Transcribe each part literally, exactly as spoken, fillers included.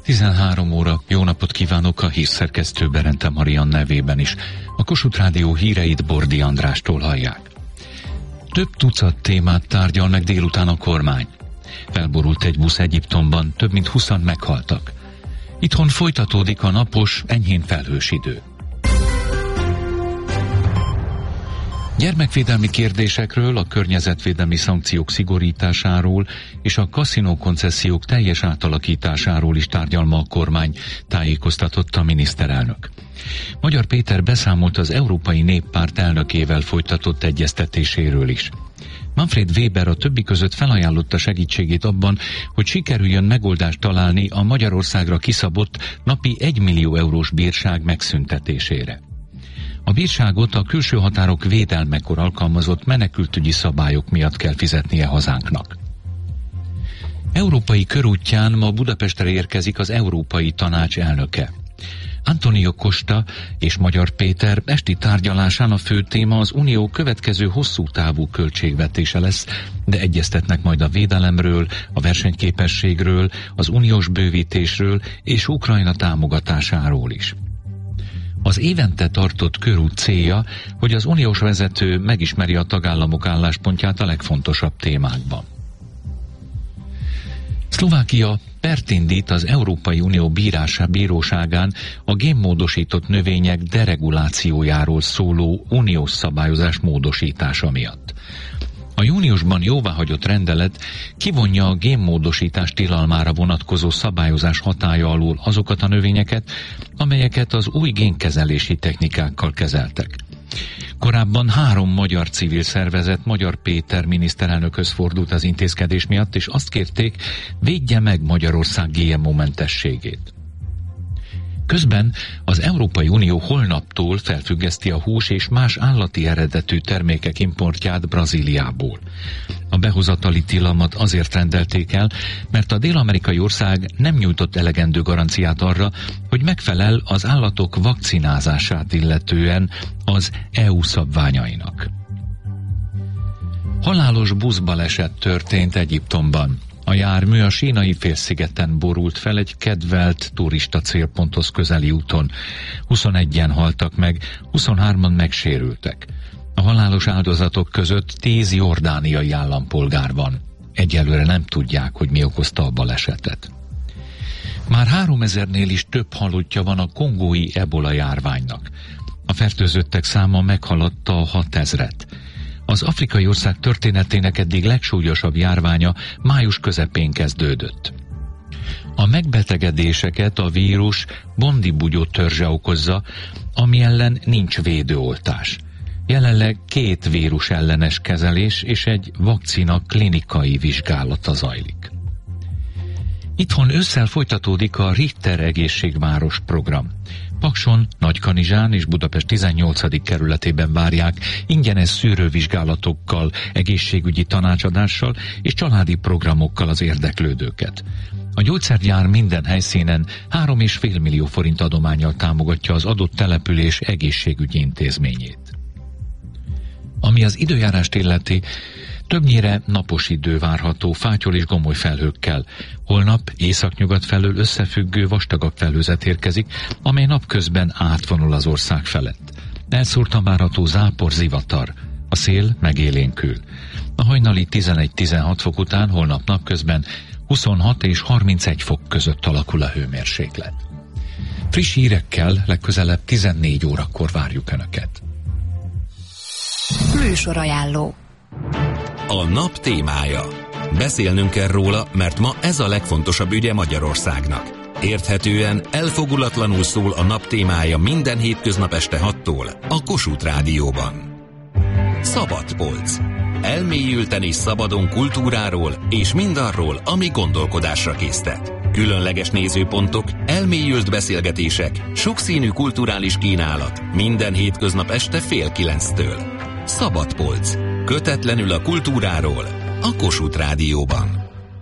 tizenhárom óra, jó napot kívánok a hírszerkesztő Berente Marian nevében is. A Kossuth Rádió híreit Bordi Andrástól hallják. Több tucat témát tárgyal meg délután a kormány. Felborult egy busz Egyiptomban, több mint húszan meghaltak. Itthon folytatódik a napos, enyhén felhős idő. Gyermekvédelmi kérdésekről, a környezetvédelmi szankciók szigorításáról és a kaszinó koncesziók teljes átalakításáról is tárgyal ma a kormány, tájékoztatott a miniszterelnök. Magyar Péter beszámolt az Európai Néppárt elnökével folytatott egyeztetéséről is. Manfred Weber a többi között felajánlotta segítségét abban, hogy sikerüljön megoldást találni a Magyarországra kiszabott napi egymillió eurós bírság megszüntetésére. A bírságot a külső határok védelmekor alkalmazott menekültügyi szabályok miatt kell fizetnie hazánknak. Európai körútján ma Budapestre érkezik az Európai Tanács elnöke. Antonio Costa és Magyar Péter esti tárgyalásán a fő téma az Unió következő hosszú távú költségvetése lesz, de egyeztetnek majd a védelemről, a versenyképességről, az uniós bővítésről és Ukrajna támogatásáról is. Az évente tartott körút célja, hogy az uniós vezető megismeri a tagállamok álláspontját a legfontosabb témákban. Szlovákia pert indít az Európai Unió bírása bíróságán a génmódosított növények deregulációjáról szóló uniós szabályozás módosítása miatt. A júniusban jóváhagyott rendelet kivonja a génmódosítás tilalmára vonatkozó szabályozás hatálya alól azokat a növényeket, amelyeket az új génkezelési technikákkal kezeltek. Korábban három magyar civil szervezet Magyar Péter miniszterelnökhöz fordult az intézkedés miatt, és azt kérték, védje meg Magyarország gé em ó-mentességét. Közben az Európai Unió holnaptól felfüggeszti a hús és más állati eredetű termékek importját Brazíliából. A behozatali tilalmat azért rendelték el, mert a dél-amerikai ország nem nyújtott elegendő garanciát arra, hogy megfelel az állatok vakcinázását illetően az é u szabványainak. Halálos buszbaleset történt Egyiptomban. A jármű a Sínai félszigeten borult fel egy kedvelt turista célponthoz közeli úton. huszonegyen haltak meg, huszonhárman megsérültek. A halálos áldozatok között tíz jordániai állampolgár van. Egyelőre nem tudják, hogy mi okozta a balesetet. Már háromezernél is több halottja van a kongói ebola járványnak. A fertőzöttek száma meghaladta a hatezret. Az afrikai ország történetének eddig legsúlyosabb járványa május közepén kezdődött. A megbetegedéseket a vírus bondibugyó törzse okozza, ami ellen nincs védőoltás. Jelenleg két vírus ellenes kezelés és egy vakcina klinikai vizsgálata zajlik. Itthon ősszel folytatódik a Richter egészségváros program. Pakson, Nagykanizsán és Budapest tizennyolcadik kerületében várják ingyenes szűrővizsgálatokkal, egészségügyi tanácsadással és családi programokkal az érdeklődőket. A gyógyszergyár minden helyszínen három és fél millió forint adománnyal támogatja az adott település egészségügyi intézményét. Ami az időjárást illeti, többnyire napos idő várható, fátyol és gomoly felhőkkel. Holnap északnyugat felől összefüggő vastagabb felhőzet érkezik, amely napközben átvonul az ország felett. Elszórtan várható zápor, zivatar. A szél megélénkül. A hajnali tizenegy-tizenhat fok után holnap napközben huszonhat és harmincegy fok között alakul a hőmérséklet. Friss hírekkel legközelebb tizennégy órakor várjuk Önöket. Műsorajánló. A nap témája. Beszélnünk kell róla, mert ma ez a legfontosabb ügye Magyarországnak. Érthetően, elfogulatlanul szól a nap témája minden hétköznap este hattól a Kossuth Rádióban. Szabadpolc. Elmélyülten és szabadon kultúráról és mindarról, ami gondolkodásra késztet. Különleges nézőpontok, elmélyült beszélgetések, sokszínű kulturális kínálat minden hétköznap este fél kilenctől. Szabadpolc. Kötetlenül a kultúráról a Kossuth Rádióban.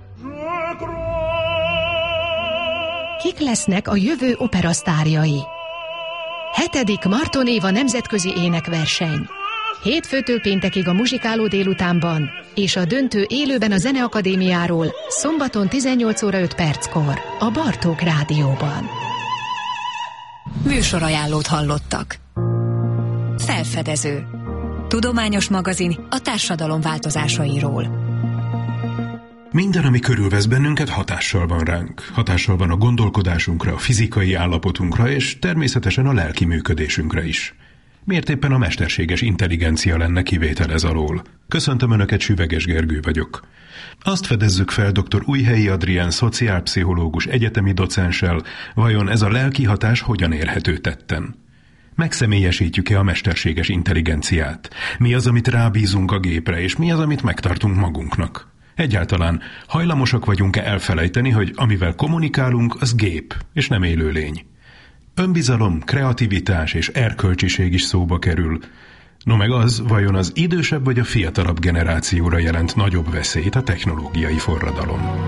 Kik lesznek a jövő operasztárjai? Hetedik Marton Éva nemzetközi énekverseny. Hétfőtől péntekig a muzsikáló délutánban, és a döntő élőben a Zeneakadémiáról, szombaton tizennyolc óra öt perckor, a Bartók Rádióban. Műsorajánlót hallottak. Felfedező. Tudományos magazin a társadalom változásairól. Minden, ami körülvesz bennünket, hatással van ránk. Hatással van a gondolkodásunkra, a fizikai állapotunkra, és természetesen a lelki működésünkre is. Miért éppen a mesterséges intelligencia lenne kivétel ez alól? Köszöntöm Önöket, Süveges Gergő vagyok. Azt fedezzük fel dr. Újhelyi Adrián szociálpszichológus egyetemi docenssel, vajon ez a lelki hatás hogyan érhető tetten? Megszemélyesítjük-e a mesterséges intelligenciát? Mi az, amit rábízunk a gépre, és mi az, amit megtartunk magunknak? Egyáltalán hajlamosak vagyunk-e elfelejteni, hogy amivel kommunikálunk, az gép, és nem élőlény? Önbizalom, kreativitás és erkölcsiség is szóba kerül. No meg az, vajon az idősebb vagy a fiatalabb generációra jelent nagyobb veszélyt a technológiai forradalom?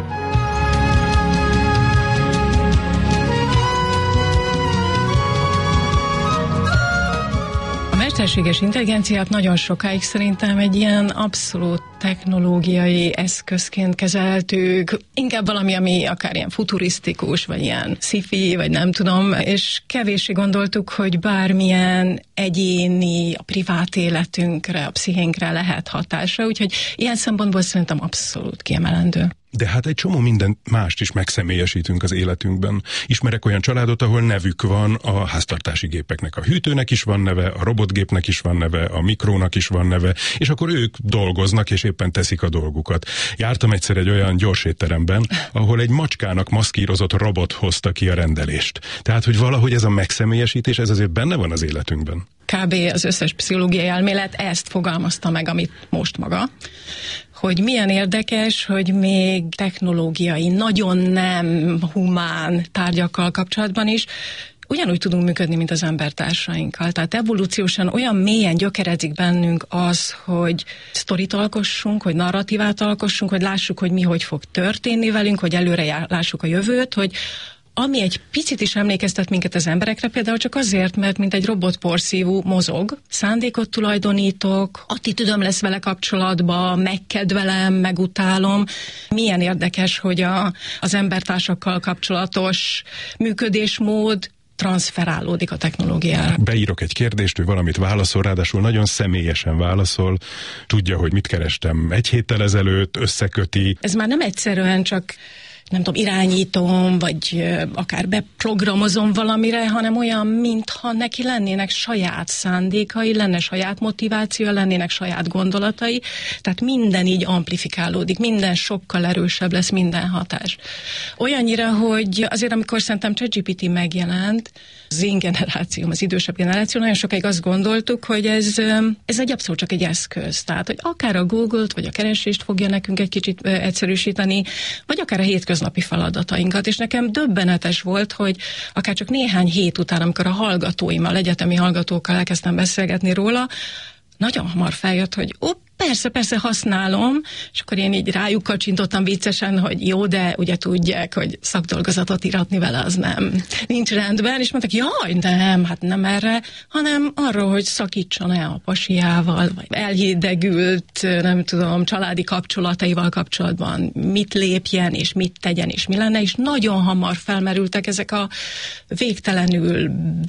A mesterséges intelligenciát nagyon sokáig szerintem egy ilyen abszolút technológiai eszközként kezeltük, inkább valami, ami akár ilyen futurisztikus, vagy ilyen sci-fi, vagy nem tudom, és kevéssé gondoltuk, hogy bármilyen egyéni, a privát életünkre, a pszichénkre lehet hatása, úgyhogy ilyen szempontból szerintem abszolút kiemelendő. De hát egy csomó minden mást is megszemélyesítünk az életünkben. Ismerek olyan családot, ahol nevük van a háztartási gépeknek. A hűtőnek is van neve, a robotgépnek is van neve, a mikrónak is van neve, és akkor ők dolgoznak, és éppen teszik a dolgukat. Jártam egyszer egy olyan gyorsétteremben, ahol egy macskának maszkírozott robot hozta ki a rendelést. Tehát, hogy valahogy ez a megszemélyesítés, ez azért benne van az életünkben. Kb. Az összes pszichológiai elmélet ezt fogalmazta meg, amit most maga, hogy milyen érdekes, hogy még technológiai, nagyon nem humán tárgyakkal kapcsolatban is ugyanúgy tudunk működni, mint az embertársainkkal. Tehát evolúciósan olyan mélyen gyökerezik bennünk az, hogy sztorit alkossunk, hogy narratívát alkossunk, hogy lássuk, hogy mi hogy fog történni velünk, hogy előre lássuk a jövőt, hogy ami egy picit is emlékeztet minket az emberekre, például csak azért, mert mint egy robotporszívó mozog, szándékot tulajdonítok, attitűdöm lesz vele kapcsolatban, megkedvelem, megutálom. Milyen érdekes, hogy a, az embertársakkal kapcsolatos működésmód transferálódik a technológiára. Beírok egy kérdést, ő valamit válaszol, ráadásul nagyon személyesen válaszol, tudja, hogy mit kerestem egy héttel ezelőtt, összeköti. Ez már nem egyszerűen csak nem tudom, irányítom, vagy akár beprogramozom valamire, hanem olyan, mintha neki lennének saját szándékai, lenne saját motivációja, lennének saját gondolatai, tehát minden így amplifikálódik, minden sokkal erősebb lesz, minden hatás. Olyannyira, hogy azért, amikor szerintem ChatGPT megjelent, az én generációm, az idősebb generáció, nagyon sokáig azt gondoltuk, hogy ez, ez egy abszolút csak egy eszköz. Tehát, hogy akár a Google-t, vagy a keresést fogja nekünk egy kicsit egyszerűsíteni, vagy akár a hétköznapi feladatainkat. És nekem döbbenetes volt, hogy akár csak néhány hét után, amikor a hallgatóimmal, egyetemi hallgatókkal elkezdtem beszélgetni róla, nagyon hamar feljött, hogy ó, persze, persze használom, és akkor én így rájuk kacsintottam viccesen, hogy jó, de ugye tudják, hogy szakdolgozatot íratni vele az nem, nincs rendben, és mondták, jaj, nem, hát nem erre, hanem arra, hogy szakítson-e a pasiával, vagy elhidegült, nem tudom, családi kapcsolataival kapcsolatban mit lépjen, és mit tegyen, és mi lenne, és nagyon hamar felmerültek ezek a végtelenül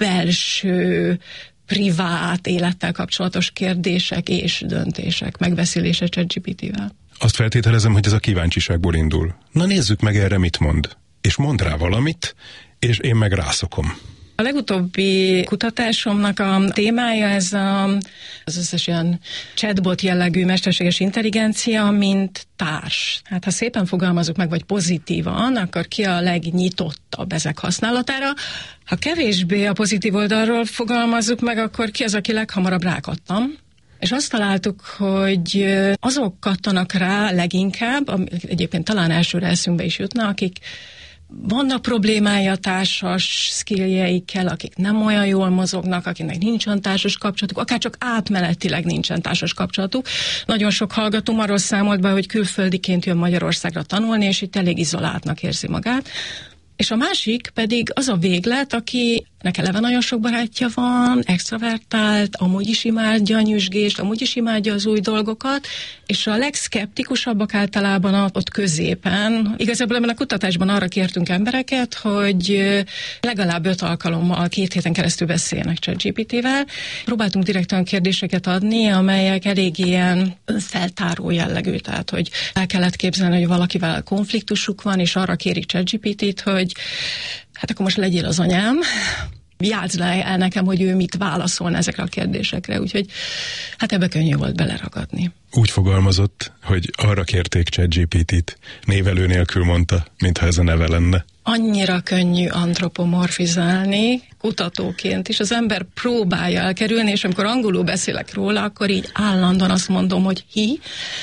belső, privát élettel kapcsolatos kérdések és döntések megbeszélése ChatGPT-vel. Azt feltételezem, hogy ez a kíváncsiságból indul. Na nézzük meg erre, mit mond. És mond rá valamit, és én meg rászokom. A legutóbbi kutatásomnak a témája ez a, az összes ilyen chatbot jellegű mesterséges intelligencia, mint társ. Hát ha szépen fogalmazunk meg, vagy pozitívan, akkor ki a legnyitottabb ezek használatára. Ha kevésbé a pozitív oldalról fogalmazzuk meg, akkor ki az, aki leghamarabb rákattam. És azt találtuk, hogy azok kattanak rá leginkább, egyébként talán elsőre eszünkbe is jutna, akik vannak problémája társas skilljeikkel, akik nem olyan jól mozognak, akiknek nincsen társas kapcsolatuk, akár csak átmenetileg nincsen társas kapcsolatuk. Nagyon sok hallgatóm arról számolt be, hogy külföldiként jön Magyarországra tanulni, és itt elég izoláltnak érzi magát. És a másik pedig az a véglet, aki Nek eleve nagyon sok barátja van, extravertált, amúgy is imádja a nyüzsgést, amúgy is imádja az új dolgokat, és a legszkeptikusabbak általában ott középen. Igazából ebben a kutatásban arra kértünk embereket, hogy legalább öt alkalommal két héten keresztül beszéljenek ChatGPT-vel. Próbáltunk direkt olyan kérdéseket adni, amelyek elég ilyen önfeltáró jellegű, tehát hogy el kellett képzelni, hogy valakivel konfliktusuk van, és arra kérik ChatGPT-t, hogy hát akkor most legyél az anyám, játszd le el nekem, hogy ő mit válaszolna ezekre a kérdésekre, úgyhogy hát ebbe könnyű volt beleragadni. Úgy fogalmazott, hogy arra kérték ChatGPT-t, névelő nélkül mondta, mintha ez a neve lenne. Annyira könnyű antropomorfizálni, kutatóként is. Az ember próbálja elkerülni, és amikor angolul beszélek róla, akkor így állandóan azt mondom, hogy hi,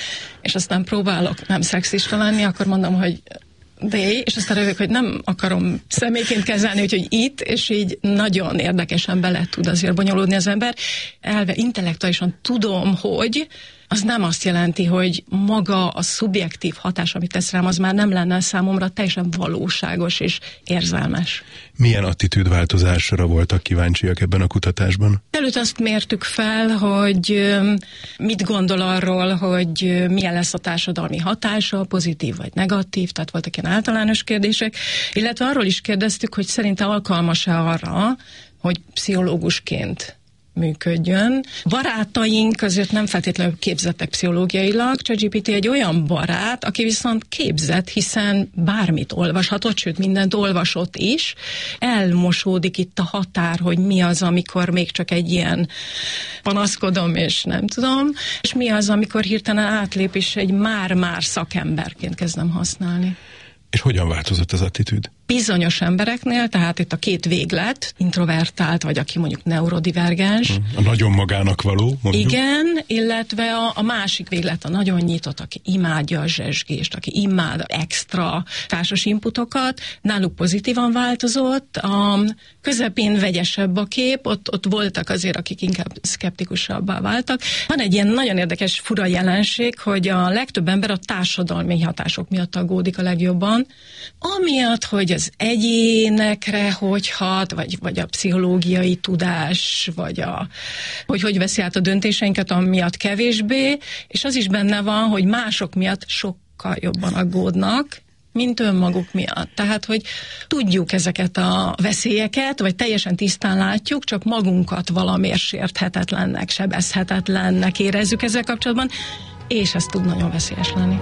és aztán próbálok nem szexista lenni, akkor mondom, hogy they, és aztán rövök, hogy nem akarom személyként kezelni, úgyhogy itt, és így nagyon érdekesen bele tud azért bonyolódni az ember. Elve intellektuálisan tudom, hogy az nem azt jelenti, hogy maga a szubjektív hatás, amit tesz rám, az már nem lenne számomra teljesen valóságos és érzelmes. Milyen attitűdváltozásra voltak kíváncsiak ebben a kutatásban? Előtt azt mértük fel, hogy mit gondol arról, hogy milyen lesz a társadalmi hatása, pozitív vagy negatív, tehát voltak ilyen általános kérdések, illetve arról is kérdeztük, hogy szerinte alkalmas-e arra, hogy pszichológusként működjön. Barátaink között nem feltétlenül képzettek pszichológiailag. ChatGPT egy olyan barát, aki viszont képzett, hiszen bármit olvashatott, sőt mindent olvasott is. Elmosódik itt a határ, hogy mi az, amikor még csak egy ilyen panaszkodom, és nem tudom, és mi az, amikor hirtelen átlép, és egy már-már szakemberként kezdem használni. És hogyan változott az attitűd? Bizonyos embereknél, tehát itt a két véglet, introvertált, vagy aki mondjuk neurodivergens. A nagyon magának való, mondjuk. Igen, illetve a, a másik véglet, a nagyon nyitott, aki imádja a zsezsgést, aki imád extra társas inputokat, náluk pozitívan változott, a közepén vegyesebb a kép, ott, ott voltak azért, akik inkább szkeptikusabbá váltak. Van egy ilyen nagyon érdekes, fura jelenség, hogy a legtöbb ember a társadalmi hatások miatt aggódik a legjobban, amiatt, hogy az egyénekre hogy hat, vagy, vagy a pszichológiai tudás, vagy a, hogy hogy veszi át a döntéseinket, amiatt kevésbé, és az is benne van, hogy mások miatt sokkal jobban aggódnak, mint önmaguk miatt. Tehát, hogy tudjuk ezeket a veszélyeket, vagy teljesen tisztán látjuk, csak magunkat valamiért sérthetetlennek, sebezhetetlennek érezzük ezzel kapcsolatban, és ez tud nagyon veszélyes lenni.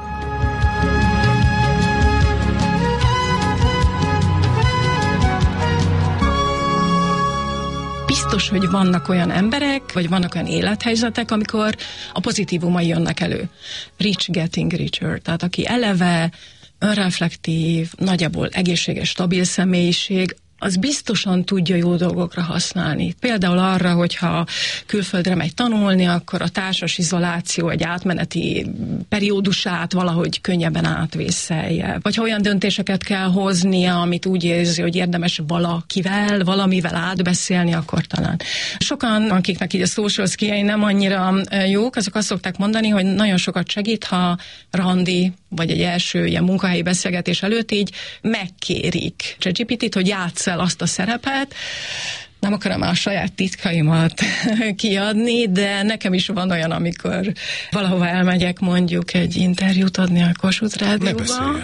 Biztos, hogy vannak olyan emberek, vagy vannak olyan élethelyzetek, amikor a pozitívumai jönnek elő. Rich getting richer, tehát aki eleve önreflektív, nagyjából egészséges, stabil személyiség, az biztosan tudja jó dolgokra használni. Például arra, hogyha külföldre megy tanulni, akkor a társas izoláció egy átmeneti periódusát valahogy könnyebben átvészelje. Vagy ha olyan döntéseket kell hoznia, amit úgy érzi, hogy érdemes valakivel, valamivel átbeszélni, akkor talán. Sokan, akiknek így a social skill-jei nem annyira jók, azok azt szokták mondani, hogy nagyon sokat segít, ha randi, vagy egy első ilyen munkahelyi beszélgetés előtt így megkérik ChatGPT-t, hogy játsz el azt a szerepet. Nem akarom a saját titkaimat kiadni, de nekem is van olyan, amikor valahova elmegyek mondjuk egy interjút adni a Kossuth Rádióban.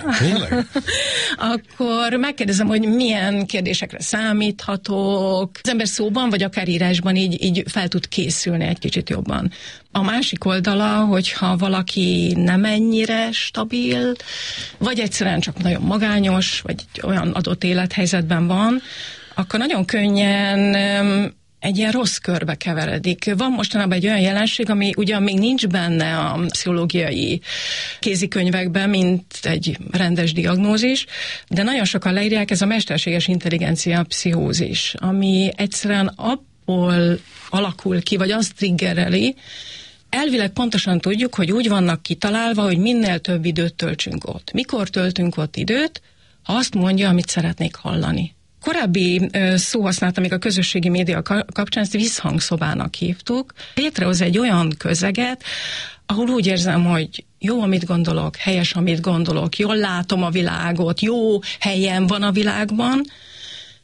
Akkor megkérdezem, hogy milyen kérdésekre számíthatok. Az ember szóban, vagy akár írásban így, így fel tud készülni egy kicsit jobban. A másik oldala, hogyha valaki nem ennyire stabil, vagy egyszerűen csak nagyon magányos, vagy olyan adott élethelyzetben van, akkor nagyon könnyen egy ilyen rossz körbe keveredik. Van mostanában egy olyan jelenség, ami ugyan még nincs benne a pszichológiai kézikönyvekben, mint egy rendes diagnózis, de nagyon sokan leírják, ez a mesterséges intelligencia pszichózis, ami egyszerűen abból alakul ki, vagy azt triggereli. Elvileg pontosan tudjuk, hogy úgy vannak kitalálva, hogy minél több időt töltsünk ott. Mikor töltünk ott időt? Ha azt mondja, amit szeretnék hallani. Korábbi szóhasználat, amíg a közösségi média kapcsán ezt visszhangszobának hívtuk, létrehoz egy olyan közeget, ahol úgy érzem, hogy jó, amit gondolok, helyes, amit gondolok, jól látom a világot, jó helyen van a világban,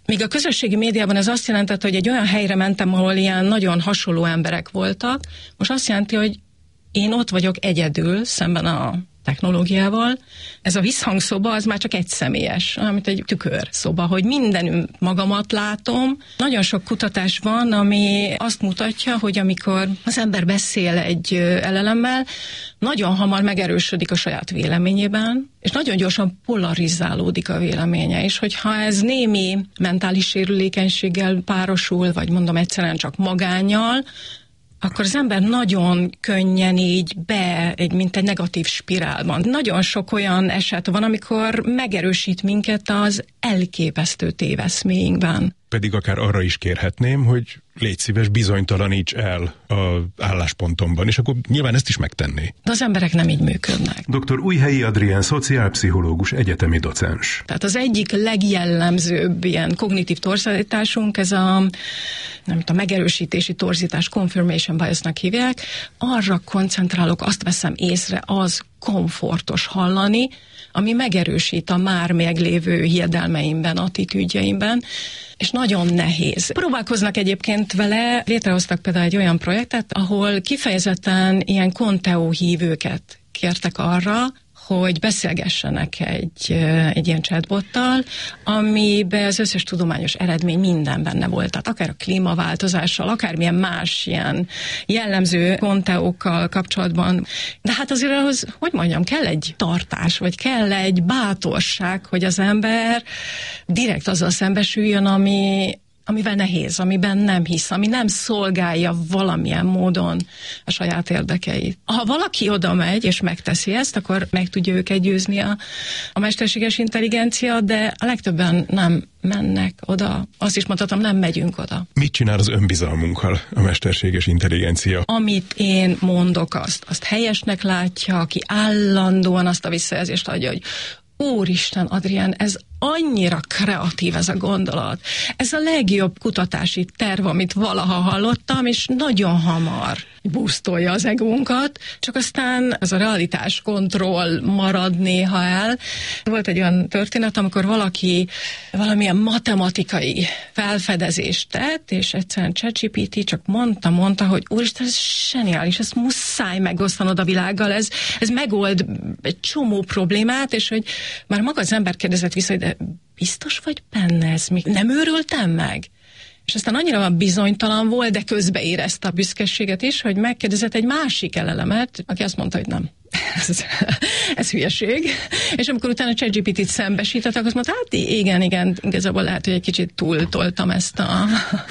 Míg a közösségi médiában ez azt jelentette, hogy egy olyan helyre mentem, ahol ilyen nagyon hasonló emberek voltak, most azt jelenti, hogy én ott vagyok egyedül, szemben a technológiával. Ez a visszhangszoba az már csak egy személyes, mint egy tükörszoba, hogy mindenütt magamat látom. Nagyon sok kutatás van, ami azt mutatja, hogy amikor az ember beszél egy el el emmel, nagyon hamar megerősödik a saját véleményében, és nagyon gyorsan polarizálódik a véleménye, és hogyha ez némi mentális sérülékenységgel párosul, vagy mondom egyszerűen csak magánnyal, akkor az ember nagyon könnyen így be, egy, mint egy negatív spirálban. Nagyon sok olyan eset van, amikor megerősít minket az elképesztő téveszméinkben. Pedig akár arra is kérhetném, hogy légy szíves, bizonytalaníts el az álláspontomban, és akkor nyilván ezt is megtenné. De az emberek nem így működnek. doktor Újhelyi Adrián, szociálpszichológus, egyetemi docens. Tehát az egyik legjellemzőbb ilyen kognitív torzításunk, ez a, nem tudom, megerősítési torzítás, confirmation biasnak hívják. Arra koncentrálok, azt veszem észre, az komfortos hallani, ami megerősít a már meglévő hiedelmeimben, attitűdjeimben, és nagyon nehéz. Próbálkoznak egyébként vele, létrehoztak például egy olyan projektet, ahol kifejezetten ilyen Conteo hívőket kértek arra, hogy beszélgessenek egy, egy ilyen chatbottal, amiben az összes tudományos eredmény minden benne volt. Tehát akár a klímaváltozással, akármilyen más ilyen jellemző konteókkal kapcsolatban. De hát azért ahhoz, hogy mondjam, kell egy tartás, vagy kell egy bátorság, hogy az ember direkt azzal szembesüljön, ami amivel nehéz, amiben nem hisz, ami nem szolgálja valamilyen módon a saját érdekeit. Ha valaki oda megy, és megteszi ezt, akkor meg tudja őket győzni a, a mesterséges intelligencia, de a legtöbben nem mennek oda. Azt is mondhatom, nem megyünk oda. Mit csinál az önbizalmunkkal a mesterséges intelligencia? Amit én mondok, azt, azt helyesnek látja, aki állandóan azt a visszajelzést adja, hogy Úristen, Adrián, ez annyira kreatív ez a gondolat. Ez a legjobb kutatási terv, amit valaha hallottam, és nagyon hamar boostolja az egónkat, csak aztán ez a realitás kontroll marad néha el. Volt egy olyan történet, amikor valaki valamilyen matematikai felfedezést tett, és egyszerűen ChatGPT csak mondta, mondta, hogy úristen, ez zseniális, ezt muszáj megosztanod a világgal, ez, ez megold egy csomó problémát, és hogy már maga az ember kérdezett vissza, hogy de biztos vagy benne, ez még nem őrültem meg? És aztán annyira bizonytalan volt, de közbe érezte a büszkeséget is, hogy megkérdezett egy másik el el emet, aki azt mondta, hogy nem. Ez, ez hülyeség. És amikor utána ChatGPT-t szembesítettek, azt mondta, hát igen, igen, igazából lehet, hogy egy kicsit túltoltam ezt a,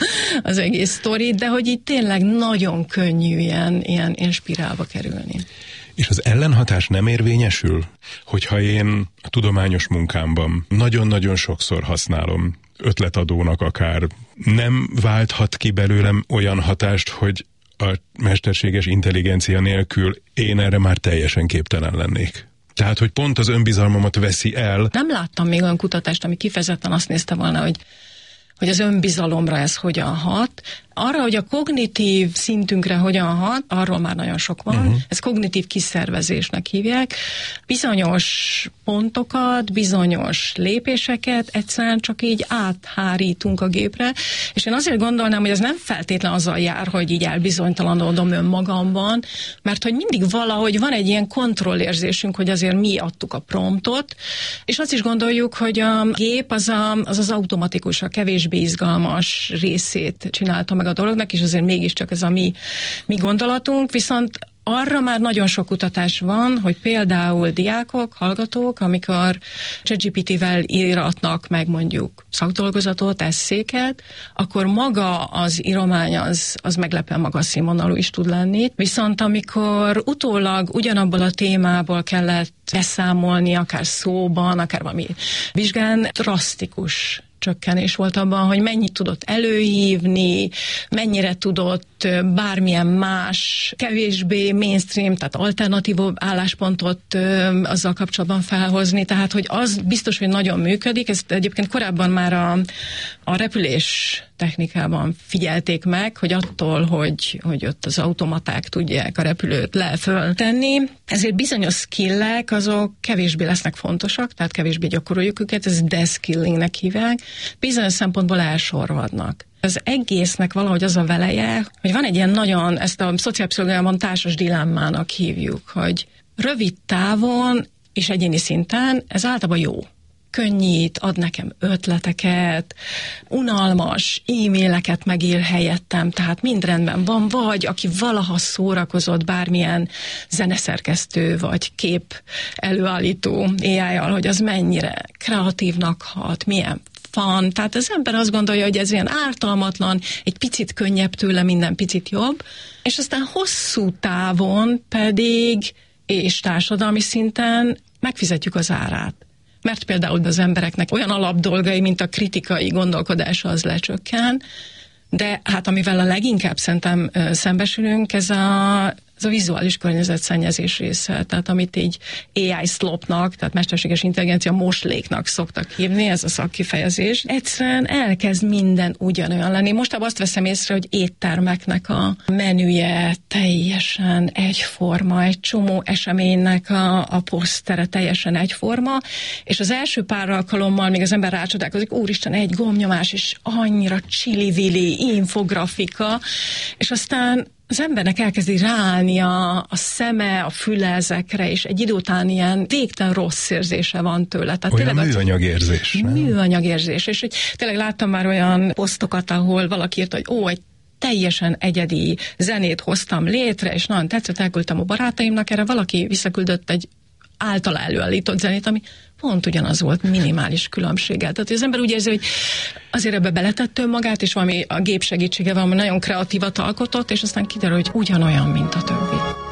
az egész sztorit, de hogy itt tényleg nagyon könnyű ilyen, ilyen, ilyen spirálba kerülni. És az ellenhatás nem érvényesül, hogyha én a tudományos munkámban nagyon-nagyon sokszor használom, ötletadónak akár, nem válthat ki belőlem olyan hatást, hogy a mesterséges intelligencia nélkül én erre már teljesen képtelen lennék. Tehát, hogy pont az önbizalmamat veszi el. Nem láttam még olyan kutatást, ami kifejezetten azt nézte volna, hogy hogy az önbizalomra ez hogyan hat. Arra, hogy a kognitív szintünkre hogyan hat, arról már nagyon sok van. Uh-huh. Ez kognitív kiszervezésnek hívják. Bizonyos pontokat, bizonyos lépéseket egyszerűen csak így áthárítunk a gépre, és én azért gondolnám, hogy ez nem feltétlen azzal jár, hogy így elbizonytalanodom önmagamban, mert hogy mindig valahogy van egy ilyen kontrollérzésünk, hogy azért mi adtuk a promptot, és azt is gondoljuk, hogy a gép az a, az, az automatikus, a kevésbé izgalmas részét csinálta meg a dolognak, és azért mégiscsak ez a mi, mi gondolatunk, viszont arra már nagyon sok kutatás van, hogy például diákok, hallgatók, amikor ChatGPT-vel íratnak meg mondjuk szakdolgozatot, esszéket, akkor maga az íromány az, az meglepően magas színvonalú is tud lenni. Viszont amikor utólag ugyanabból a témából kellett beszámolni, akár szóban, akár valami vizsgán, drasztikus csökkenés volt abban, hogy mennyit tudott előhívni, mennyire tudott előtt bármilyen más, kevésbé mainstream, tehát alternatív álláspontot azzal kapcsolatban felhozni, tehát hogy az biztos, hogy nagyon működik, ezt egyébként korábban már a, a repülés technikában figyelték meg, hogy attól, hogy, hogy ott az automaták tudják a repülőt le-föltenni, ezért bizonyos skillek azok kevésbé lesznek fontosak, tehát kevésbé gyakoroljuk őket, ez deskillingnek hívják, bizonyos szempontból elsorvadnak. Az egésznek valahogy az a veleje, hogy van egy ilyen nagyon, ezt a szociálpszichológiában társas dilemmának hívjuk, hogy rövid távon és egyéni szinten ez általában jó. Könnyít, ad nekem ötleteket, unalmas e-maileket megír helyettem, tehát mind rendben van, vagy aki valaha szórakozott bármilyen zeneszerkesztő, vagy kép előállító á í-jal, hogy az mennyire kreatívnak hat, milyen fun, tehát az ember azt gondolja, hogy ez ilyen ártalmatlan, egy picit könnyebb tőle, minden picit jobb, és aztán hosszú távon pedig, és társadalmi szinten megfizetjük az árát. Mert például az embereknek olyan alapdolgai, mint a kritikai gondolkodása, az lecsökken, de hát amivel a leginkább szerintem szembesülünk, ez a, ez a vizuális környezetszennyezés része, tehát amit így á í slopnak, tehát mesterséges intelligencia mosléknak szoktak hívni, ez a szakkifejezés. Egyszerűen elkezd minden ugyanolyan lenni. Mostában azt veszem észre, hogy éttermeknek a menüje teljesen egyforma, egy csomó eseménynek a, a posztere teljesen egyforma, és az első pár alkalommal még az ember rácsodálkozik, úristen, egy gombnyomás, és annyira csili-vili, infografika, és aztán az embernek elkezdi ráállni a, a szeme, a füle ezekre, és egy idő után ilyen végtelen rossz érzése van tőle. Tehát olyan műanyagérzés. Műanyagérzés. És hogy tényleg láttam már olyan posztokat, ahol valaki írta, hogy ó, egy teljesen egyedi zenét hoztam létre, és nagyon tetszett, elküldtem a barátaimnak, erre valaki visszaküldött egy által előállított zenét, ami pont ugyanaz volt, minimális különbséggel. Tehát az ember úgy érzi, hogy azért ebbe beletett önmagát, és valami a gép segítsége valami nagyon kreatívat alkotott, és aztán kiderül, hogy ugyanolyan, mint a többi.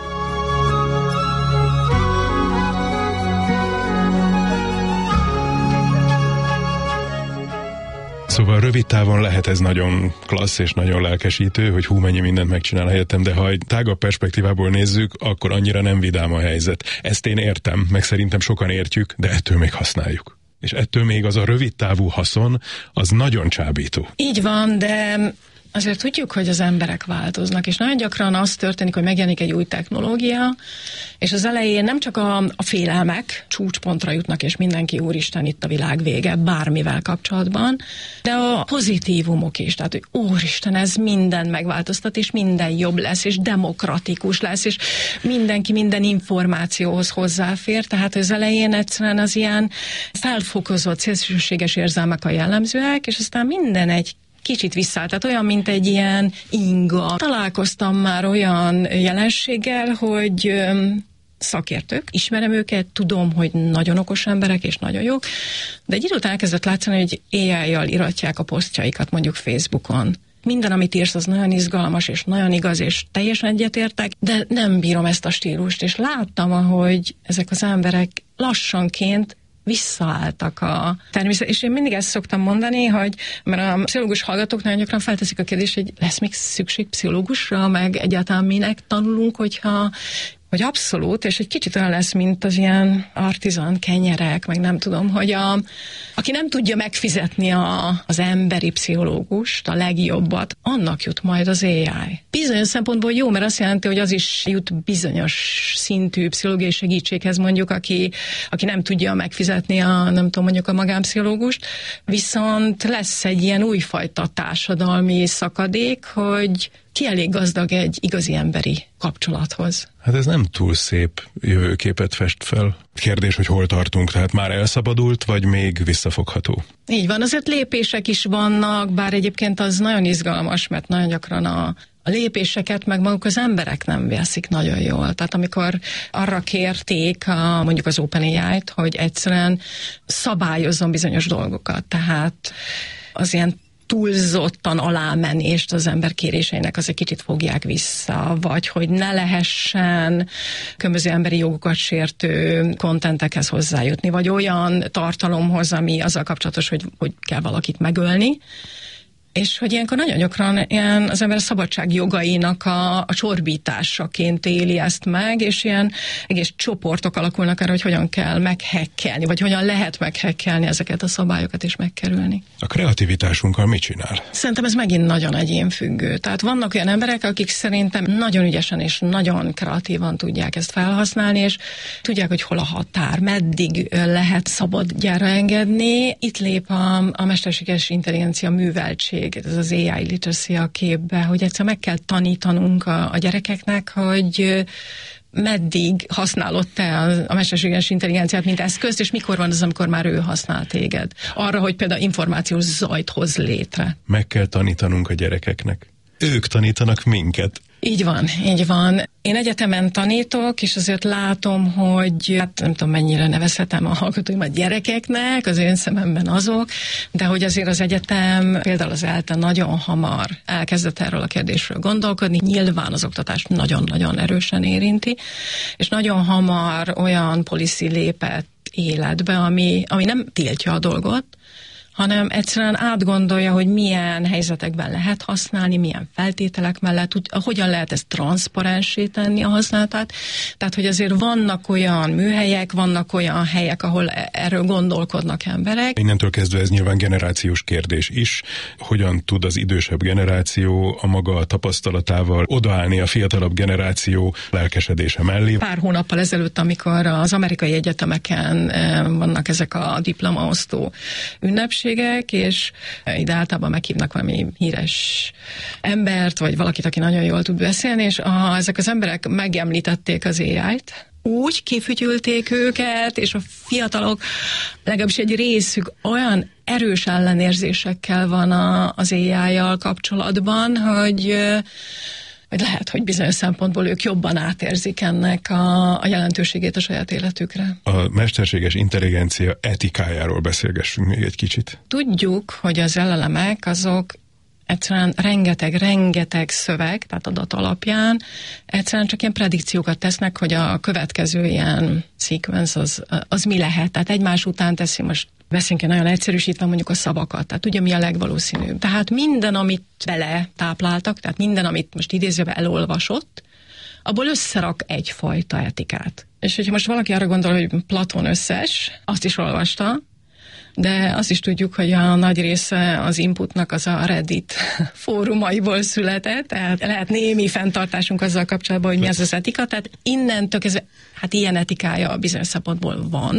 Szóval rövid távon lehet ez nagyon klassz és nagyon lelkesítő, hogy hú, mennyi mindent megcsinál helyettem, de ha egy tágabb perspektívából nézzük, akkor annyira nem vidám a helyzet. Ezt én értem, meg szerintem sokan értjük, de ettől még használjuk. És ettől még az a rövid távú haszon, az nagyon csábító. Így van, de azért tudjuk, hogy az emberek változnak, és nagyon gyakran az történik, hogy megjelenik egy új technológia, és az elején nem csak a, a félelmek csúcspontra jutnak, és mindenki úristen, itt a világ vége, bármivel kapcsolatban, de a pozitívumok is, tehát, hogy úristen, ez minden megváltoztat, és minden jobb lesz, és demokratikus lesz, és mindenki minden információhoz hozzáfér, tehát az elején egyszerűen az ilyen felfokozott, szélsőséges érzelmek a jellemzőek, és aztán minden egy kicsit visszaállt, tehát olyan, mint egy ilyen inga. Találkoztam már olyan jelenséggel, hogy öm, szakértők, ismerem őket, tudom, hogy nagyon okos emberek és nagyon jók, de egy idő után elkezdett látszani, hogy á í-jal iratják a posztjaikat mondjuk Facebookon. Minden, amit írsz, az nagyon izgalmas, és nagyon igaz, és teljesen egyetértek, de nem bírom ezt a stílust, és láttam, ahogy ezek az emberek lassanként visszaálltak a természet. És én mindig ezt szoktam mondani, hogy mert a pszichológus hallgatók nagyon gyakran felteszik a kérdést, hogy lesz még szükség pszichológusra, meg egyáltalán minek tanulunk, hogyha hogy abszolút, és egy kicsit olyan lesz, mint az ilyen artizan kenyerek, meg nem tudom, hogy a, aki nem tudja megfizetni a, az emberi pszichológust, a legjobbat, annak jut majd az á í. Bizonyos szempontból jó, mert azt jelenti, hogy az is jut bizonyos szintű pszichológiai segítséghez mondjuk, aki, aki nem tudja megfizetni a, nem tudom, mondjuk a magánpszichológust, viszont lesz egy ilyen újfajta társadalmi szakadék, hogy ki elég gazdag egy igazi emberi kapcsolathoz. Hát ez nem túl szép jövőképet fest fel. Kérdés, hogy hol tartunk, tehát már elszabadult, vagy még visszafogható? Így van, azért lépések is vannak, bár egyébként az nagyon izgalmas, mert nagyon gyakran a, a lépéseket meg maguk az emberek nem veszik nagyon jól. Tehát amikor arra kérték a, mondjuk az OpenAI-t, hogy egyszerűen szabályozzon bizonyos dolgokat, tehát az ilyen túlzottan alámenést az ember kéréseinek az egy kicsit fogják vissza, vagy hogy ne lehessen különböző emberi jogokat sértő kontentekhez hozzájutni, vagy olyan tartalomhoz, ami azzal kapcsolatos, hogy, hogy kell valakit megölni. És hogy ilyenkor nagyon gyakran ilyen az ember szabadság jogainak a, a csorbításaként éli ezt meg, és ilyen egész csoportok alakulnak arra, hogy hogyan kell meghekkelni, vagy hogyan lehet meghekkelni ezeket a szabályokat és megkerülni. A kreativitásunkkal mit csinál? Szerintem ez megint nagyon egyénfüggő. Tehát vannak olyan emberek, akik szerintem nagyon ügyesen és nagyon kreatívan tudják ezt felhasználni, és tudják, hogy hol a határ, meddig lehet szabadjára engedni. Itt lép a, a mesterséges intelligencia műveltség, ez az á i literacy a képbe, hogy egyszer meg kell tanítanunk a, a gyerekeknek, hogy meddig használod te a, a mesterséges intelligenciát, mint eszközt, és mikor van az, amikor már ő használ téged. Arra, hogy például információs zajt hoz létre. Meg kell tanítanunk a gyerekeknek. Ők tanítanak minket. Így van, így van. Én egyetemen tanítok, és azért látom, hogy hát nem tudom, mennyire nevezhetem a hallgatóimat gyerekeknek, az én szememben azok, de hogy azért az egyetem, például az ELTE nagyon hamar elkezdett erről a kérdésről gondolkodni, nyilván az oktatást nagyon-nagyon erősen érinti, és nagyon hamar olyan policy lépett életbe, ami, ami nem tiltja a dolgot, hanem egyszerűen átgondolja, hogy milyen helyzetekben lehet használni, milyen feltételek mellett, hogyan lehet ezt transzparenssé tenni a használatát. Tehát, hogy azért vannak olyan műhelyek, vannak olyan helyek, ahol erről gondolkodnak emberek. Innentől kezdve ez nyilván generációs kérdés is. Hogyan tud az idősebb generáció a maga tapasztalatával odaállni a fiatalabb generáció lelkesedése mellé? Pár hónappal ezelőtt, amikor az amerikai egyetemeken vannak ezek a diplomaosztó ünnepségek, és ide általában meghívnak valami híres embert, vagy valakit, aki nagyon jól tud beszélni, és ha ezek az emberek megemlítették az á í-t, úgy kifütyülték őket, és a fiatalok, legalábbis egy részük olyan erős ellenérzésekkel van a, az á í-jal kapcsolatban, hogy vagy lehet, hogy bizonyos szempontból ők jobban átérzik ennek a, a jelentőségét a saját életükre. A mesterséges intelligencia etikájáról beszélgessünk még egy kicsit. Tudjuk, hogy az el el em-ek azok egyszerűen rengeteg-rengeteg szöveg, tehát adat alapján egyszerűen csak ilyen predikciókat tesznek, hogy a következő ilyen sequence az, az mi lehet. Tehát egymás után teszi, most beszélünk nagyon egyszerűsítve mondjuk a szavakat, tehát ugye mi a legvalószínűbb. Tehát minden, amit bele tápláltak, tehát minden, amit most idézőben elolvasott, abból összerak egyfajta etikát. És hogyha most valaki arra gondol, hogy Platón összes, azt is olvasta, de azt is tudjuk, hogy a nagy része az inputnak az a Reddit fórumaiból született, tehát lehet némi fenntartásunk azzal kapcsolatban, hogy mi az az etika, tehát innentől kezdve, hát ilyen etikája bizonyos szempontból van.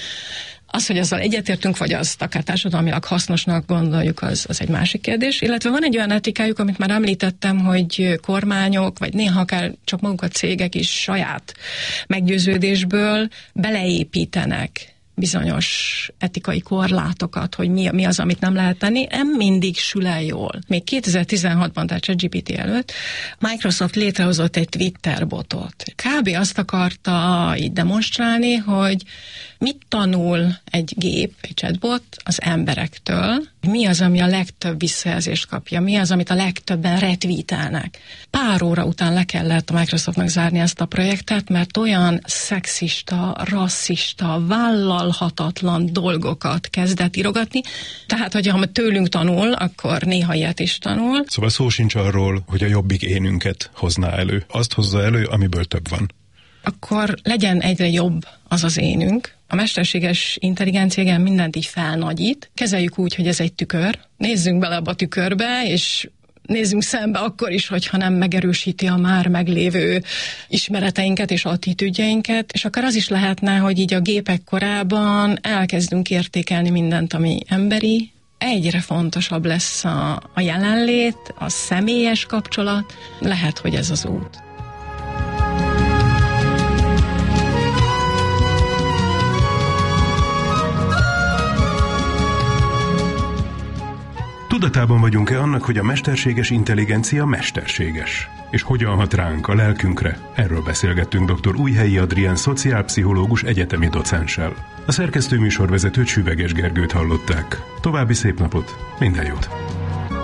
Az, hogy azzal egyetértünk, vagy azt akár társadalmilag hasznosnak gondoljuk, az, az egy másik kérdés. Illetve van egy olyan etikájuk, amit már említettem, hogy kormányok, vagy néha akár csak maguk a cégek is saját meggyőződésből beleépítenek bizonyos etikai korlátokat, hogy mi, mi az, amit nem lehet tenni, nem mindig sül el jól. Még kétezer-tizenhatban, tehát ChatGPT előtt Microsoft létrehozott egy Twitter botot. Kb. Azt akarta így demonstrálni, hogy mit tanul egy gép, egy chatbot az emberektől, mi az, ami a legtöbb visszajelzést kapja, mi az, amit a legtöbben retweetelnek. Pár óra után le kellett a Microsoftnak zárni ezt a projektet, mert olyan szexista, rasszista, vállalhatatlan dolgokat kezdett írogatni. Tehát, hogyha tőlünk tanul, akkor néha ilyet is tanul. Szóval szó sincs arról, hogy a jobbik énünket hozná elő. Azt hozza elő, amiből több van. Akkor legyen egyre jobb az az énünk. A mesterséges intelligencia mindent így felnagyít. Kezeljük úgy, hogy ez egy tükör. Nézzünk bele abba a tükörbe, és nézzünk szembe akkor is, hogyha nem megerősíti a már meglévő ismereteinket és attitűdjeinket, és akár az is lehetne, hogy így a gépek korában elkezdünk értékelni mindent, ami emberi. Egyre fontosabb lesz a, a jelenlét, a személyes kapcsolat. Lehet, hogy ez az út. Tudatában vagyunk-e annak, hogy a mesterséges intelligencia mesterséges? És hogyan hat ránk, a lelkünkre? Erről beszélgettünk dr. Újhelyi Adrián szociálpszichológus egyetemi docenssel. A szerkesztő műsorvezetőt Süveges Gergőt hallották. További szép napot, minden jót!